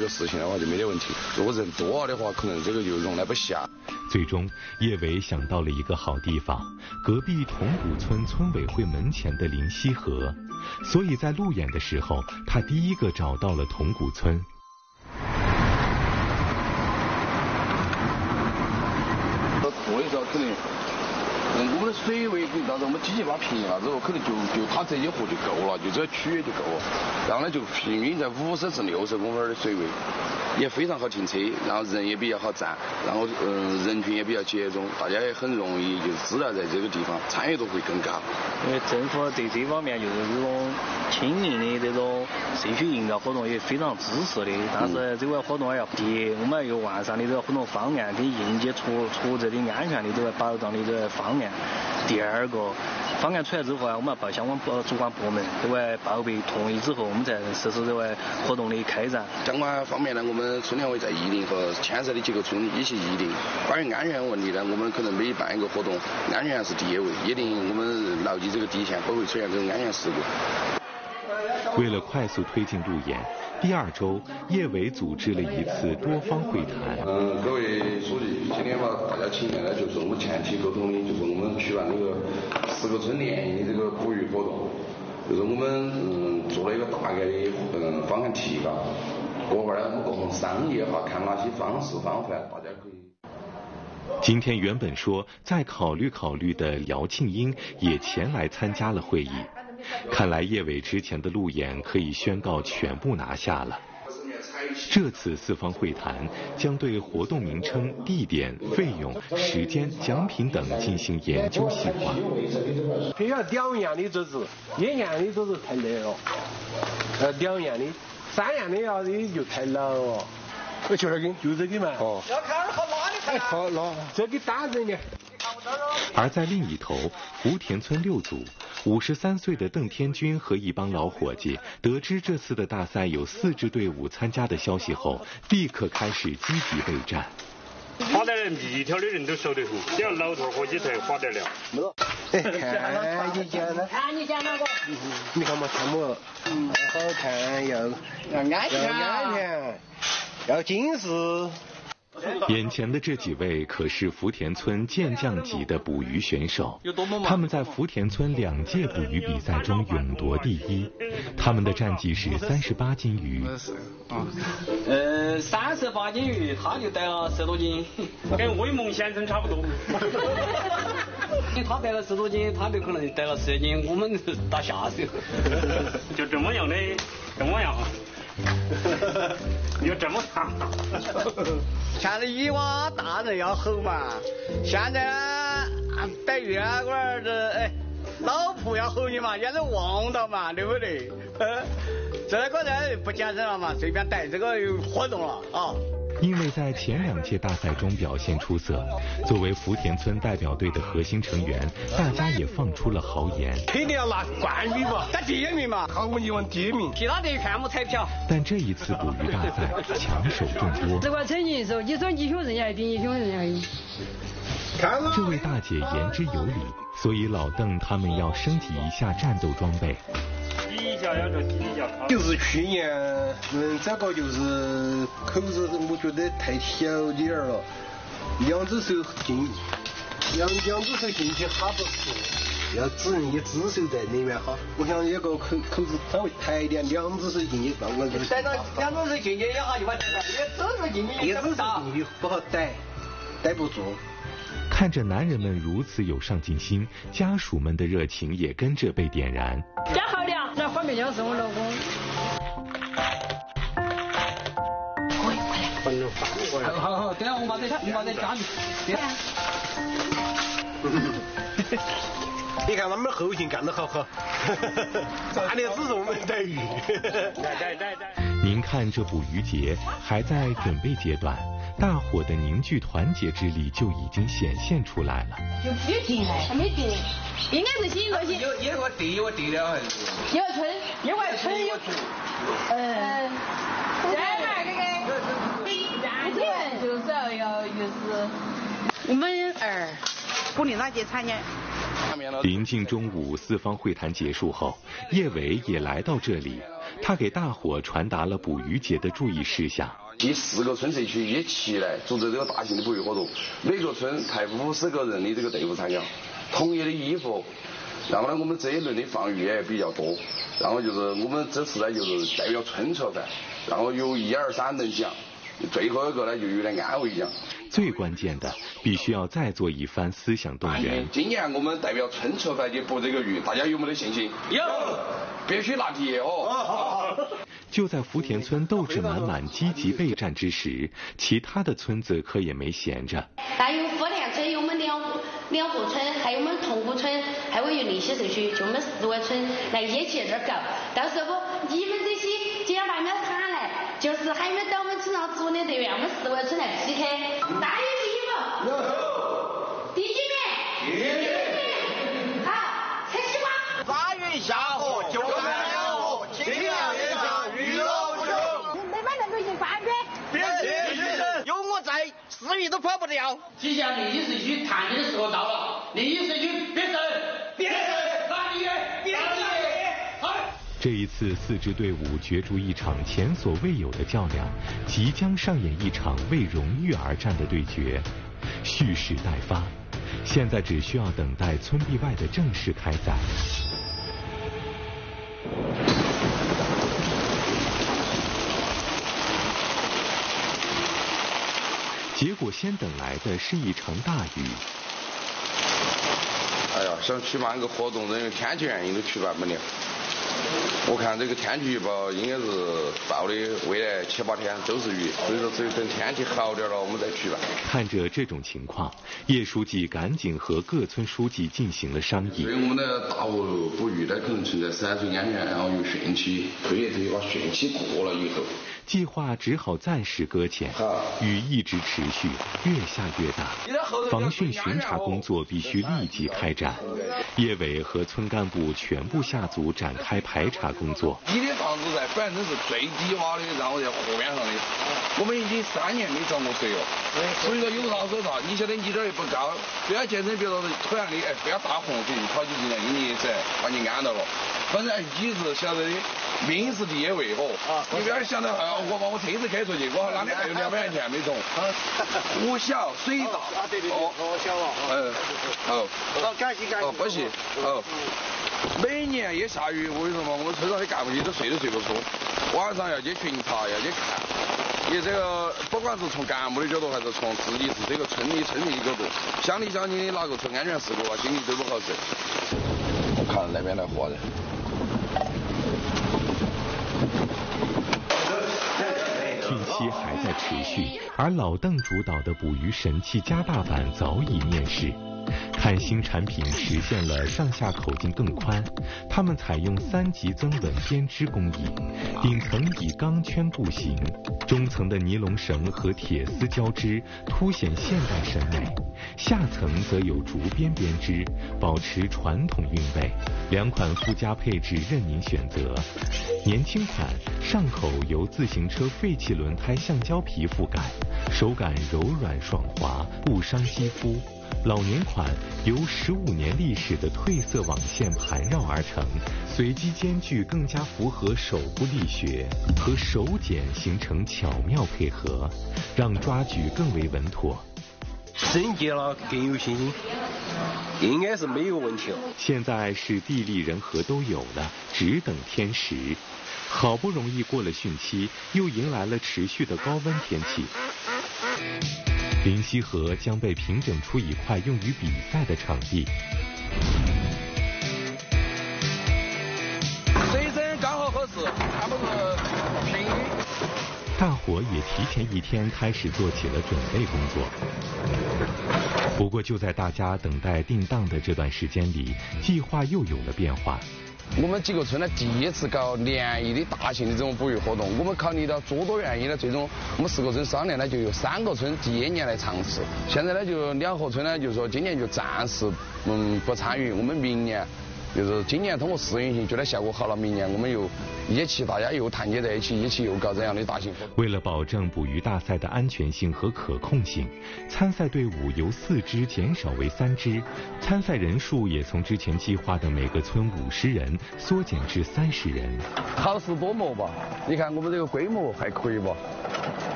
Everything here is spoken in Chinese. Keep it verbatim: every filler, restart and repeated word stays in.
个事情的话就没得问题。如果人多了的话，可能这个就容纳不下。 最终，叶伟想到了一个好地方——隔壁铜鼓村村委会门前的临溪河。所以在路演的时候，他第一个找到了铜鼓村。 过的时候可能。嗯，我们的水位可能到时候我们机器把它平了之后，可能就就它这些河就够了，就这个区域就够了。然后呢，就平均在五十至六十公分的水位，也非常好停车，然后人也比较好站，然后嗯、呃、人群也比较集中，大家也很容易就知道在这个地方参与度会更高。 因为政府对这方面就是这种亲民的这种社区营造活动也非常支持的，但是这个活动要第一，我们要有完善的这个活动方案跟应急出出这的安全的这个保障的这个方案。第二个，方案出来之后啊，我们要报相关部主管部门，对外报备同意之后，我们再实施这个活动的开展。 相关方面呢，我们村联委在议定和牵涉的几个村一起议定。关于安全问题呢，我们可能每办一个活动，安全是第一位，一定我们牢记这个底线，不会出现这种安全事故。 为了快速推进路演，第二周，叶伟组织了一次多方会谈。 嗯，各位书记，今天把大家请来呢，就是我们前期沟通的，就是我们举办这个十个村联营的这个哺育活动，就是我们嗯做了一个大概的嗯方案提纲，过会儿呢我们共同商业化，看哪些方式方法大家可以。 今天原本说再考虑考虑的姚庆英也前来参加了会议。看来叶伟之前的路演可以宣告全部拿下了。这次四方会谈将对活动名称、地点、费用、时间、奖品等进行研究细化。 非要两样的就是一样的都是太累了，呃，两样的、三样的要的就太难了。我就这个，就这个嘛。哦。要看好哪里看？好哪？这个打人的。 而在另一头，福田村六组五十三岁的邓天军和一帮老伙计得知这次的大赛有四支队伍参加的消息后，立刻开始积极备战。 花得了米条的人都熟得很，只要老头伙计才花得了。 看你讲呢？看你讲那个？你看嘛，看嘛，嗯，好看要要安全，要安全，要警示。 眼前的这几位可是福田村健将级的捕鱼选手，他们在福田村两届捕鱼比赛中勇夺第一，他们的战绩是三十八斤鱼。 呃，三十八斤鱼，他就带了十多斤， 跟威猛先生差不多。 他带了十多斤，他就可能带了十斤，我们打下手。 就这么样的，这么样。有这么长？ 现在以往大人要吼嘛，现在呢逮鱼啊，我儿子哎，老婆要吼你嘛，也是忘了嘛，对不对？呃，这个人不健身了嘛，随便逮这个有活动了啊。 因为在前两届大赛中表现出色，作为福田村代表队的核心成员，大家也放出了豪言， 肯定要拿冠军嘛， 打第一名嘛， 毫无疑问第一名。 其他的全部彩票。 但这一次捕鱼大赛强手众多， 这块成绩的时候，你说一胸人家一定一胸人而已。 这位大姐言之有理，所以老邓他们要升级一下战斗装备。 就是去年，嗯，这个就是口子，我觉得太小点儿了，两只手进，两两只手进去哈不实，要只能一只手在里面哈。我想一个口口子稍微抬一点，两只手进去，那我就逮到两只手进去一下就把逮到，一只手进去一只手进去不好逮，逮不住。 看着男人们如此有上进心，家属们的热情也跟着被点燃。 加好了，那黄面酱是我老公。 快快来，反正翻过来。 好好，等下我把这我把这加进。 你看他们后勤干得好好，炸的只是我们逮鱼。 您看这捕鱼节还在准备阶段，大伙的凝聚团结之力就已经显现出来了。 有有定还还没定，应该是新一个新。 有有个地有地了还是？ 有村有外村有村。嗯。在哪个个？家庭就是要要就是我们儿鼓励大家参加。 临近中午，四方会谈结束后，叶伟也来到这里，他给大伙传达了捕鱼节的注意事项。 第四个村社区一起来组织这个大型的捕鱼活动，每个村派五十个人的这个队伍参加，统一的衣服。然后呢，我们这一轮的放鱼也比较多。然后就是我们这次呢，就是代表村吃饭，然后有一二三等奖，最后一个呢就有点安慰奖。 最关键的，必须要再做一番思想动员。 今年我们代表村吃饭去捕这个鱼，大家有没得信心？有，必须拿第一哦。 就在福田村斗志满满、积极备战之时，其他的村子可也没闲着。 还有福田村，有我们两户两户村，还有我们同湖村，还有有利溪社区，就我们四位村来一起这儿搞。到时候你们这些既然还没有上来，就是还没到我们村上组的队员，我们四位村来 P K。大鱼第一个，第几名？第一名。好，吃西瓜。 大鱼下河就干两河，清凉一下鱼肉不穷。 没把那个鱼放着。 别急，有我在，死鱼都跑不掉。 即将利溪社区探底的时候到了，利溪社区别胜，别胜，大鱼，别胜。 这一次，四支队伍角逐一场前所未有的较量，即将上演一场为荣誉而战的对决，蓄势待发。现在只需要等待村壁外的正式开赛。结果先等来的是一场大雨。 哎呀，想举办个活动，因为天气原因都举办不了。我看这个天气预报应该是报的未来七八天都是雨，所以说只有等天气好点了我们再举办。 看着这种情况，叶书记赶紧和各村书记进行了商议。 所以我们的大河捕鱼呢可能存在山水安全，然后有汛期，所以这一把汛期过了以后， 计划只好暂时搁浅，雨一直持续，越下越大，防汛巡查工作必须立即开展。叶伟和村干部全部下组展开排查工作。 你的房子在反正是最低洼的，然后在河边上的，我们已经三年没涨过水了，所以说有老手套，你晓得你这儿也不高，不要见成别人突然的哎不要大洪水跑起进来给你噻，把你安到了。反正你是晓得的，命是第一位哦。你不要想到哎呀，我把我车子开出去，我哪里还有两百块钱没中。湖小水大，哦， 小了。 嗯，好。 好，感谢感谢。 哦，不谢。好。每年一下雨，我跟你说嘛，我们村上的干部你都睡都睡不着，晚上要去巡查，要去看。你这个不管是从干部的角度，还是从自己是这个村里村民的角度，乡里乡亲的哪个出安全事故啊，心里都不好受。我看那边来活人。 汛期还在持续，而老邓主导的捕鱼神器加大版早已面世。看新产品实现了上下口径更宽，他们采用三级增稳编织工艺，顶层以钢圈固形，中层的尼龙绳和铁丝交织，凸显现代审美，下层则有竹编编织，保持传统韵味。两款附加配置任您选择，年轻款上口由自行车废弃轮胎橡胶皮覆盖，手感柔软爽滑，不伤肌肤。老年款由十五年历史的褪色网线盘绕而成，随机间距更加符合手部力学，和手剪形成巧妙配合，让抓举更为稳妥。 升级了，更有信心，应该是没有问题了。 现在是地利人和都有了，只等天时。好不容易过了汛期，又迎来了持续的高温天气。临溪河将被平整出一块用于比赛的场地。 这一针刚好合适，它不是平匀。 大伙也提前一天开始做起了准备工作。不过就在大家等待定档的这段时间里，计划又有了变化。 我们几个村呢第一次搞联谊的大型的这种捕鱼活动，我们考虑到诸多原因呢，最终我们四个村商量呢，就有三个村第一年来尝试。现在呢，就两河村呢，就说今年就暂时嗯不参与，我们明年就是今年通过试运行觉得效果好了，明年我们又一起大家又团结在一起，一起又搞这样的大型活动。 为了保证捕鱼大赛的安全性和可控性，参赛队伍由四支减少为三支，参赛人数也从之前计划的每个村五十人缩减至三十人。 好事多磨吧，你看我们这个规模还可以吧？